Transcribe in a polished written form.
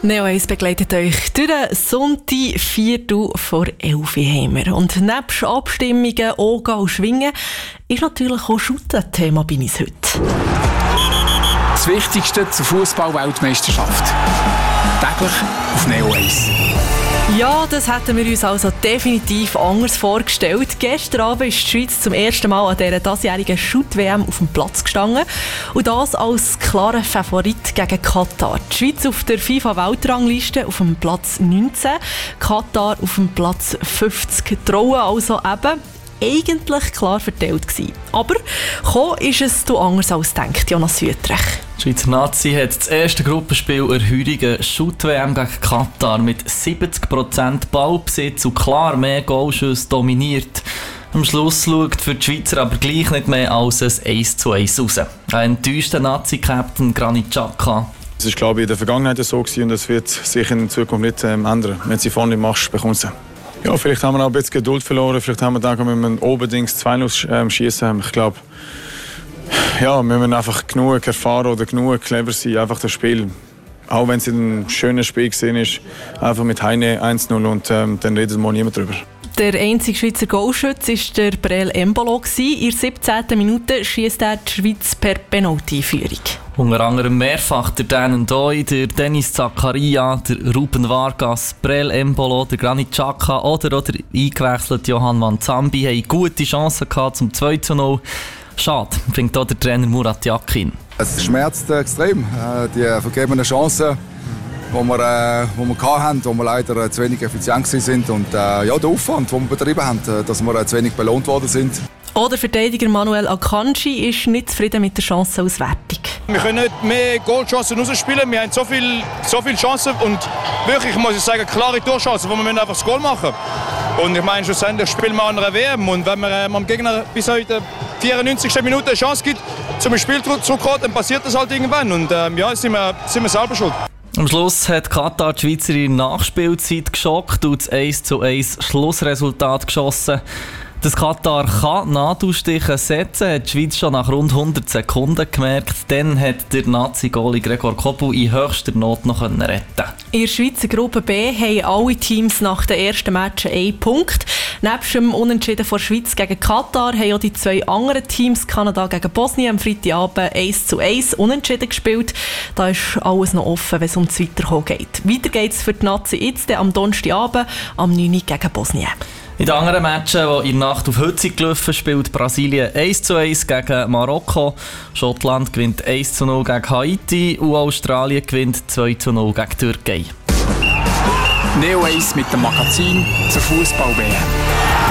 Neo 1 begleitet euch durch den Sonntag 11:04 haben wir. Und nebst Abstimmungen, Oga und Schwingen ist natürlich auch Shooten Thema bei uns heute. Das Wichtigste zur Fußball-Weltmeisterschaft. Täglich auf Neo 1. Ja, das hätten wir uns also definitiv anders vorgestellt. Gestern Abend ist die Schweiz zum ersten Mal an dieser diesjährigen Shoot-WM auf dem Platz gestanden. Und das als klarer Favorit gegen Katar. Die Schweiz auf der FIFA-Weltrangliste auf dem Platz 19, Katar auf dem Platz 50. Trauen also eben eigentlich klar verteilt gewesen. Aber gekommen ist es anders als gedacht, Jonas Wüttrich. Die Schweizer Nazi hat das erste Gruppenspiel der heurigen Shoot-WM gegen Katar mit 70% Ballbesitz und klar mehr Goalschüsse dominiert. Am Schluss schaut für die Schweizer aber gleich nicht mehr als ein 1:1 raus. Ein enttäuschter Nazi-Captain Granit Xhaka. Das war, glaube ich, in der Vergangenheit so gewesen und das wird sich in Zukunft nicht ändern. Wenn du sie vorne machst, bekommst du sie. Ja, vielleicht haben wir auch ein bisschen Geduld verloren. Vielleicht haben wir da mit einem Oberdings 2-0 schießen. Ich glaube, ja, wir müssen einfach genug erfahren oder genug clever sein, einfach das Spiel. Auch wenn es ein schönes Spiel gesehen ist, einfach mit Heine 1:0 und dann redet mal niemand drüber. Der einzige Schweizer Goalschütze war der Breel Embolo. In der 17. Minute schiesst er die Schweiz per Penalty-Führung. Unter anderem mehrfach der Dan N'Doye, der Dennis Zakaria, der Ruben Vargas, Breel Embolo, der Granit Xhaka oder der eingewechselte Johan van Zambi haben gute Chancen gehabt zum 2:0. Schade, bringt auch der Trainer Murat Yakin. Es schmerzt extrem, die vergebenen Chancen, die wir hatten, wo wir leider zu wenig effizient sind und der Aufwand, den wir betrieben haben, dass wir zu wenig belohnt worden sind. Auch der Verteidiger Manuel Akanji ist nicht zufrieden mit der Chancenauswertung. Wir können nicht mehr Goalchancen rausspielen. Wir haben so viele Chancen und wirklich, muss ich sagen, klare Torchancen, wo wir einfach das Goal machen. Und ich meine, schlussendlich spielen wir an einer WM und wenn man dem Gegner bis heute 94. Minute eine Chance gibt, zum Spiel zurückzukommen, dann passiert das halt irgendwann und sind wir selber schuld. Am Schluss hat Katar die Schweizer in der Nachspielzeit geschockt und das 1:1 Schlussresultat geschossen. Dass Katar Nadelstiche setzen kann, hat die Schweiz schon nach rund 100 Sekunden gemerkt. Dann hat der Nazi-Goalie Gregor Kobel in höchster Not noch retten. In der Schweizer Gruppe B haben alle Teams nach den ersten Matchen 1 Punkt. Nebst dem Unentschieden von Schweiz gegen Katar haben auch die zwei anderen Teams, Kanada gegen Bosnien, am Freitagabend 1:1 unentschieden gespielt. Da ist alles noch offen, wenn es um das Weiterkommen geht. Weiter geht es für die Nazi jetzt am Donnerstagabend am 9 Uhr gegen Bosnien. In den anderen Matchen, die in der Nacht auf heute gelaufen, spielt Brasilien 1:1 gegen Marokko, Schottland gewinnt 1:0 gegen Haiti und Australien gewinnt 2:0 gegen Türkei. Neo 1 mit dem Magazin zur Fußball-WM.